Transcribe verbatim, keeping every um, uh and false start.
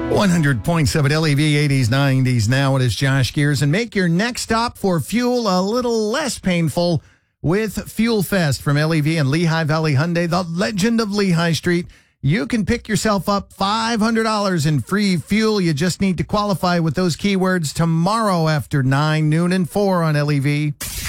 one hundred point seven L E V, eighties, nineties. Now it is Josh Gears. And make your next stop for fuel a little less painful with Fuel Fest from L E V and Lehigh Valley Hyundai, the legend of Lehigh Street. You can pick yourself up five hundred dollars in free fuel. You just need to qualify with those keywords tomorrow after nine, noon, and four on L E V.